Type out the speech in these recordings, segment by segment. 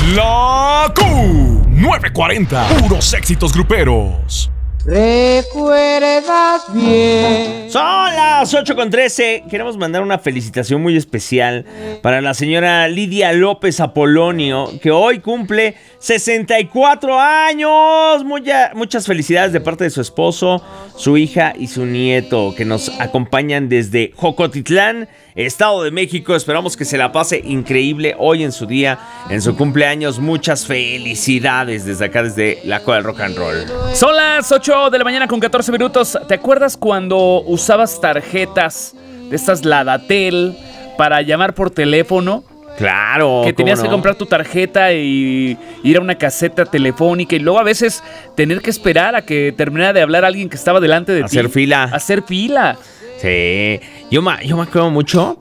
La Q940. Puros éxitos gruperos. ¿Recuerdas bien? Son las 8:13. Queremos mandar una felicitación muy especial para la señora Lidia López Apolonio, que hoy cumple 64 años. Muchas felicidades de parte de su esposo, su hija y su nieto, que nos acompañan desde Jocotitlán, Estado de México. Esperamos que se la pase increíble hoy en su día, en su cumpleaños. Muchas felicidades desde acá, desde la Cueva del Rock and Roll. Son las 8 de la mañana con 14 minutos. ¿Te acuerdas cuando usabas tarjetas de estas Ladatel para llamar por teléfono? Claro. Que tenías que comprar tu tarjeta y ir a una caseta telefónica y luego a veces tener que esperar a que terminara de hablar alguien que estaba delante de ti. Hacer fila. Hacer fila. Sí. Yo me acuerdo mucho,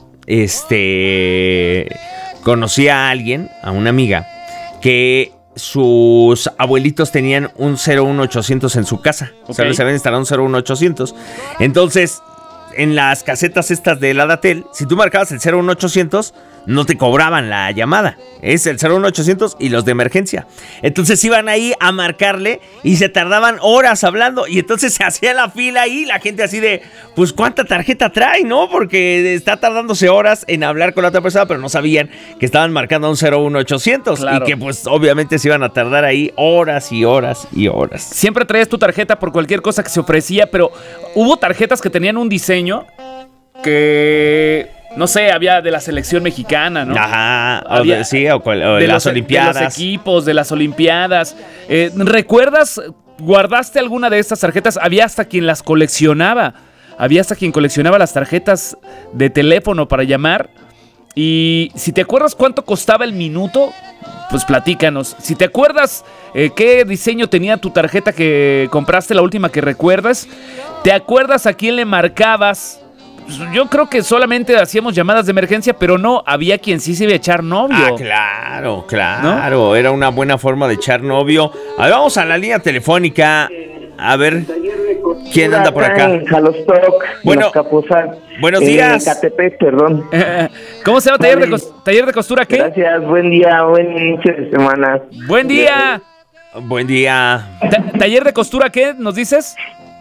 conocí a alguien, a una amiga, que sus abuelitos tenían un 01800 en su casa. Okay. O sea, les habían instalado un 01800. Entonces, en las casetas estas de Ladatel, si tú marcabas el 01800, no te cobraban la llamada. Es el 01800 y los de emergencia. Entonces iban ahí a marcarle y se tardaban horas hablando. Y entonces se hacía la fila ahí, la gente así de, pues, ¿cuánta tarjeta trae, no? Porque está tardándose horas en hablar con la otra persona, pero no sabían que estaban marcando un 01800. Claro. Y que, pues, obviamente se iban a tardar ahí horas y horas y horas. Siempre traías tu tarjeta por cualquier cosa que se ofrecía, pero hubo tarjetas que tenían un diseño que... No sé, había de la selección mexicana, ¿no? Ajá, o de las Olimpiadas. De los equipos, de las Olimpiadas. ¿Recuerdas, guardaste alguna de estas tarjetas? Había hasta quien las coleccionaba. Había hasta quien coleccionaba las tarjetas de teléfono para llamar. Y si te acuerdas cuánto costaba el minuto, pues platícanos. Si te acuerdas qué diseño tenía tu tarjeta que compraste, la última que recuerdas, ¿te acuerdas a quién le marcabas? Yo creo que solamente hacíamos llamadas de emergencia, pero no, había quien sí se iba a echar novio. Ah, claro, ¿no? Era una buena forma de echar novio. A ver, vamos a la línea telefónica. A ver, ¿quién anda por acá? Bueno, buenos días. Catepec, perdón. ¿Cómo se llama? ¿Taller de costura qué? Gracias, buen día, buen inicio de semana. Buen día. Buen día. ¿Taller de costura qué nos dices?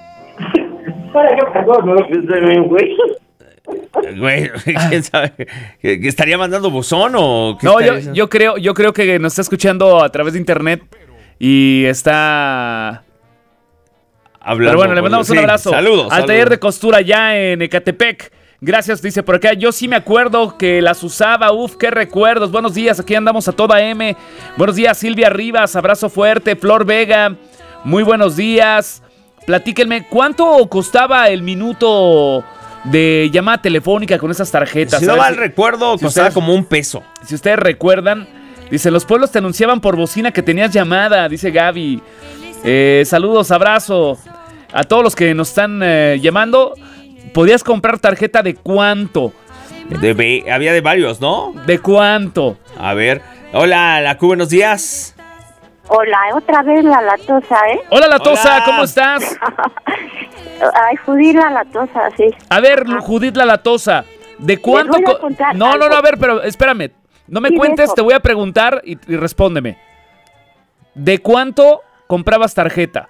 Güey, ¿quién sabe? ¿Que estaría mandando buzón o qué? No, yo creo que nos está escuchando a través de internet y está hablando. Pero bueno, le mandamos un abrazo. Saludos. Taller de costura ya en Ecatepec. Gracias, dice por acá. Yo sí me acuerdo que las usaba. Uf, qué recuerdos. Buenos días, aquí andamos a toda M. Buenos días, Silvia Rivas. Abrazo fuerte. Flor Vega. Muy buenos días. Platíquenme, ¿cuánto costaba el minuto de llamada telefónica con esas tarjetas? Si no mal recuerdo, costaba como $1. Si ustedes recuerdan, dice, los pueblos te anunciaban por bocina que tenías llamada, dice Gaby. Saludos, abrazo a todos los que nos están llamando. ¿Podías comprar tarjeta de cuánto? Había de varios, ¿no? ¿De cuánto? A ver, hola, la Q, buenos días. Hola, otra vez la Latosa, ¿eh? Hola, Latosa, ¿cómo estás? Ay, Judith la Latosa, sí. A ver, Judith la Latosa, ¿de cuánto? No, a ver, pero espérame. No me cuentes, te voy a preguntar y respóndeme. ¿De cuánto comprabas tarjeta?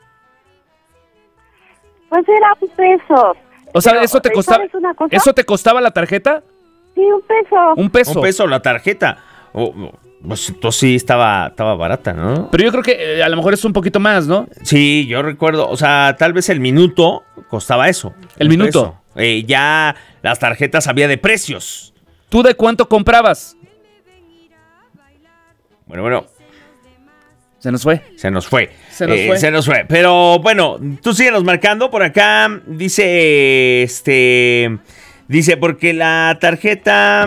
Pues era $1. O sea, ¿eso te costaba? ¿Eso te costaba la tarjeta? Sí, $1. $1 la tarjeta. Pues entonces sí estaba barata, ¿no? Pero yo creo que a lo mejor es un poquito más, ¿no? Sí, yo recuerdo, o sea, tal vez el minuto costaba eso. ¿El minuto? Ya las tarjetas había de precios. ¿Tú de cuánto comprabas? Bueno. Se nos fue. Se nos fue. Pero bueno, tú síguenos marcando por acá. Dice, porque la tarjeta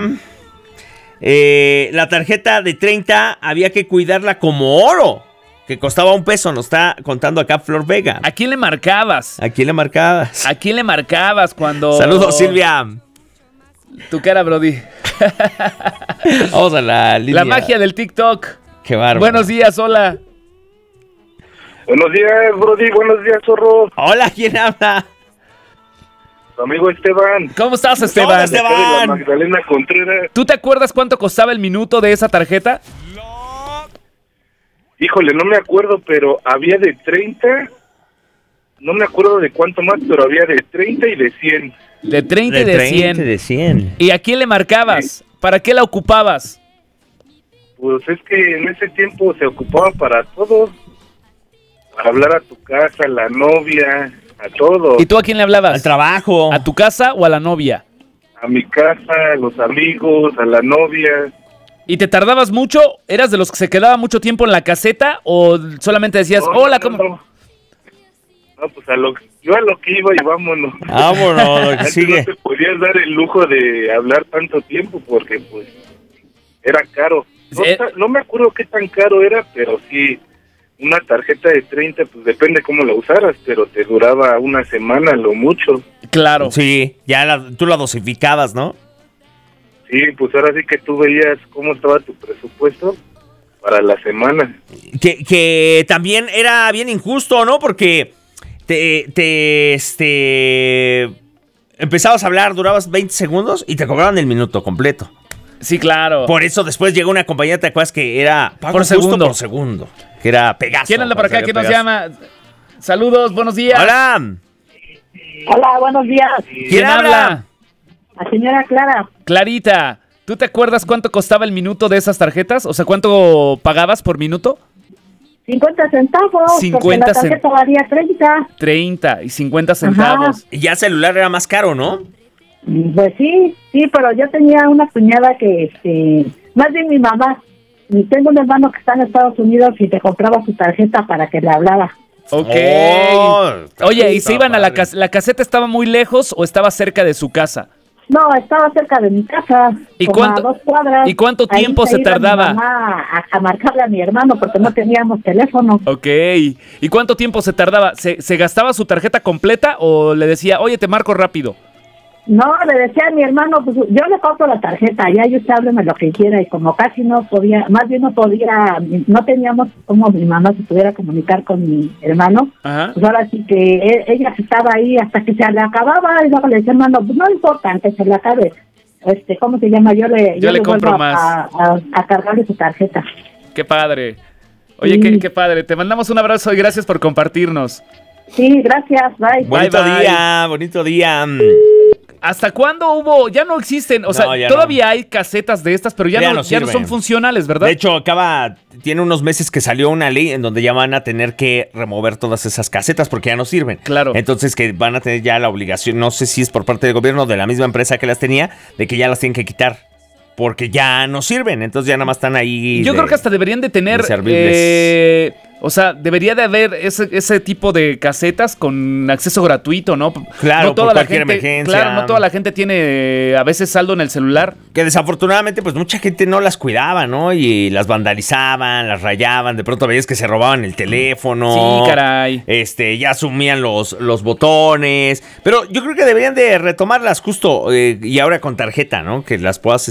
de 30 había que cuidarla como oro, que costaba $1, nos está contando acá Flor Vega. ¿A quién le marcabas? ¿A quién le marcabas cuando...? Saludos, Silvia. Tu cara, Brody. Vamos a la línea. La magia del TikTok. Qué bárbaro. Buenos días, hola. Buenos días, Brody. Buenos días, zorro. Hola, ¿quién habla? Tu amigo Esteban. ¿Cómo estás, Esteban? Magdalena Contreras. ¿Tú te acuerdas cuánto costaba el minuto de esa tarjeta? Híjole, no me acuerdo, pero había de 30, no me acuerdo de cuánto más, pero había de 30 y de 100. De 30 y de 100. de 100. ¿Y a quién le marcabas? ¿Para qué la ocupabas? Pues es que en ese tiempo se ocupaba para todo, para hablar a tu casa, a la novia, a todo. ¿Y tú a quién le hablabas? Al trabajo. ¿A tu casa o a la novia? A mi casa, a los amigos, a la novia. ¿Y te tardabas mucho? ¿Eras de los que se quedaba mucho tiempo en la caseta o solamente decías, No, hola, no, ¿cómo? no. No, pues yo a lo que iba y vámonos. Vámonos, lo que Antes sigue. no te podías dar el lujo de hablar tanto tiempo porque pues era caro. No me acuerdo qué tan caro era, pero sí, una tarjeta de 30, pues depende cómo la usaras, pero te duraba una semana lo mucho. Claro. Sí, ya tú la dosificabas, ¿no? Sí, pues ahora sí que tú veías cómo estaba tu presupuesto para la semana. Que también era bien injusto, ¿no? Porque empezabas a hablar, durabas 20 segundos y te cobraban el minuto completo. Sí, claro. Por eso después llegó una compañía, ¿te acuerdas? Que era pago Por justo segundo. por segundo. Que era Pegaso. ¿Quién anda por acá? ¿Quién nos Pegaso. llama? Saludos, buenos días. Hola. Hola, buenos días. ¿Quién habla? La señora Clara. Clarita, ¿tú te acuerdas cuánto costaba el minuto de esas tarjetas? O sea, ¿cuánto pagabas por minuto? 50 centavos. 50 porque la tarjeta valía 30. 30 y 50 centavos. Y ya celular era más caro, ¿no? Pues sí, pero yo tenía una cuñada que, más bien mi mamá. Y tengo un hermano que está en Estados Unidos y te compraba su tarjeta para que le hablara. Ok. Oh, Oye, ¿y está se iban a la padre. casa? ¿La caseta estaba muy lejos o estaba cerca de su casa? No, estaba cerca de mi casa. ¿Y como cuánto- a 2 cuadras. y cuánto Ahí tiempo se iba tardaba? Mi mamá a marcarle a mi hermano porque no teníamos teléfono. Ok. ¿Y cuánto tiempo se tardaba? ¿Se gastaba su tarjeta completa o le decía, oye, te marco rápido? No, le decía a mi hermano, pues yo le compro la tarjeta, ya usted hábleme lo que quiera, y como casi no podía, más bien no teníamos como mi mamá se pudiera comunicar con mi hermano, Ajá. pues ahora sí que ella estaba ahí hasta que se le acababa, y luego le decía, hermano, pues no importa que se le acabe, ¿cómo se llama? Yo le compro vuelvo más. a cargarle su tarjeta. Qué padre. Oye, Sí. qué padre. Te mandamos un abrazo y gracias por compartirnos. Sí, gracias, bye. Bonito Bye, bye. día, bonito día. ¿Hasta cuándo hubo? Ya no existen. O sea, ya todavía hay casetas de estas, pero ya no sirven. son funcionales, ¿verdad? De hecho, tiene unos meses que salió una ley en donde ya van a tener que remover todas esas casetas porque ya no sirven. Claro. Entonces que van a tener ya la obligación, no sé si es por parte del gobierno o de la misma empresa que las tenía, de que ya las tienen que quitar. Porque ya no sirven, entonces ya nada más están ahí. Yo creo que hasta deberían de tener, inservibles. o sea, debería de haber ese tipo de casetas con acceso gratuito, ¿no? Claro, no toda por la cualquier gente, emergencia. claro, no toda la gente tiene a veces saldo en el celular. Que desafortunadamente, pues mucha gente no las cuidaba, ¿no? Y las vandalizaban, las rayaban. De pronto veías que se robaban el teléfono. Sí, caray. Ya asumían los botones. Pero yo creo que deberían de retomarlas justo. Y ahora con tarjeta, ¿no? Que las puedas,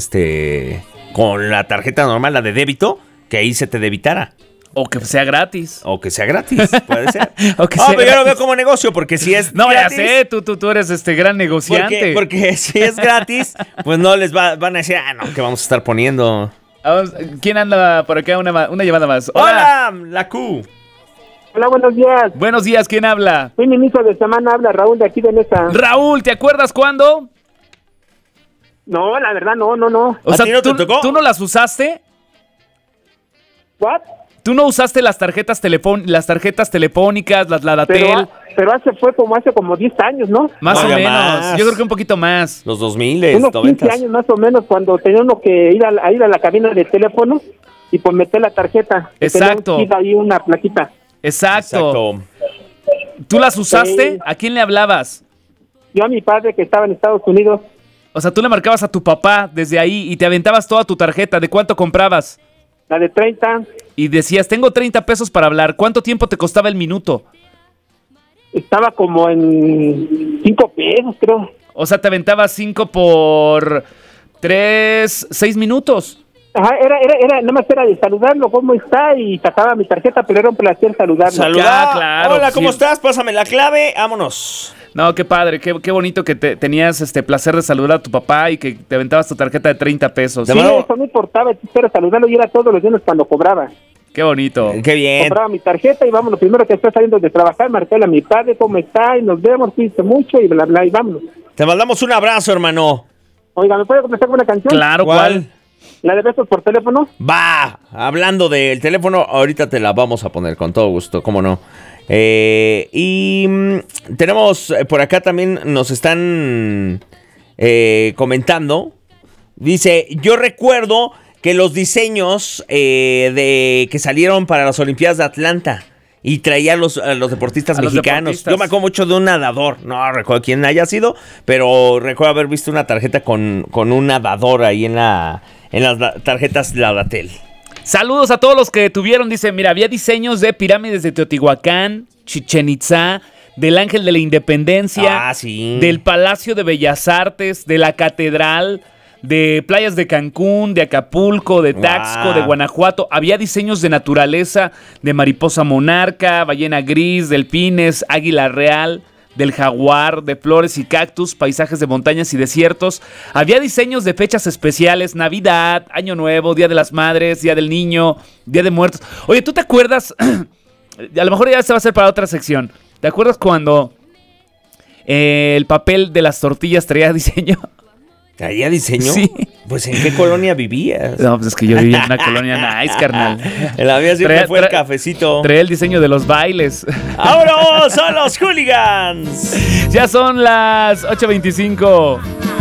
con la tarjeta normal, la de débito, que ahí se te debitara. O que sea gratis. O que sea gratis, puede ser. O que No, sea pero yo lo gratis. veo como negocio, porque si es No, gratis, ya sé, tú eres gran negociante. porque si es gratis, pues no les van a decir, no, que vamos a estar poniendo. ¿Quién anda por acá? Una llamada más. ¡Hola, la Q! Hola, buenos días. Buenos días, ¿quién habla? Buen inicio de semana, habla Raúl de aquí de Nesa. Raúl, ¿te acuerdas cuándo? No, la verdad, no. O ¿A sea, ti no te tocó? ¿tú no las usaste? ¿What? ¿Tú no usaste las tarjetas telefónicas, las Ladatel? Pero fue hace como 10 años, ¿no? Más o Oiga, menos. más. Yo creo que un poquito más. Los 2000, Unos 15 años más o menos, cuando tenía uno que ir a la cabina de teléfono y pues meter la tarjeta. Exacto. Tenía ahí una plaquita. Exacto. ¿Tú las usaste? Sí. ¿A quién le hablabas? Yo a mi padre que estaba en Estados Unidos, O sea, tú le marcabas a tu papá desde ahí y te aventabas toda tu tarjeta. ¿De cuánto comprabas? la de 30, Y decías, tengo 30 pesos para hablar. ¿Cuánto tiempo te costaba el minuto? estaba como en 5 pesos, creo. O sea, te aventabas 5 por 3, 6 minutos. Ajá, nada más era de saludarlo, ¿cómo está? Y sacaba mi tarjeta, pero era un placer saludarlo. Saluda. claro, Hola, ¿cómo sí. estás? Pásame la clave, vámonos. No, qué padre, qué bonito que tenías placer de saludar a tu papá y que te aventabas tu tarjeta de 30 pesos. De Sí, mano- eso no importaba, era saludarlo y era todos los días cuando cobraba. Qué bonito. Qué bien. Compraba mi tarjeta y vamos, lo primero que estoy saliendo de trabajar, marcarle a mi padre cómo está y nos vemos, cuídense mucho y bla, bla, y vámonos. Te mandamos un abrazo, hermano. Oiga, ¿me puede comenzar con una canción? Claro, ¿cuál? ¿La de besos por teléfono? Va, hablando del teléfono, ahorita te la vamos a poner con todo gusto, cómo no. Tenemos por acá también, nos están comentando. Dice, yo recuerdo que los diseños que salieron para las Olimpiadas de Atlanta y traía a los deportistas mexicanos. Yo me acuerdo mucho de un nadador, no recuerdo quién haya sido, pero recuerdo haber visto una tarjeta con un nadador ahí en las tarjetas Ladatel. Saludos a todos los que tuvieron, dice, mira, había diseños de pirámides de Teotihuacán, Chichén Itzá, del Ángel de la Independencia, sí, del Palacio de Bellas Artes, de la Catedral, de playas de Cancún, de Acapulco, de Taxco, de Guanajuato. Había diseños de naturaleza, de mariposa monarca, ballena gris, delfines, águila real, del jaguar, de flores y cactus, paisajes de montañas y desiertos. Había diseños de fechas especiales, Navidad, Año Nuevo, Día de las Madres, Día del Niño, Día de Muertos. Oye, ¿tú te acuerdas? A lo mejor ya se va a hacer para otra sección. ¿Te acuerdas cuando el papel de las tortillas traía diseño? ¿Traía diseño? Sí. Pues, ¿en qué colonia vivías? No, pues es que yo vivía en una colonia nice, carnal. La mía siempre fue el cafecito. Traía el diseño de los bailes. ¡Vámonos! ¡Son los hooligans! Ya son las 8:25.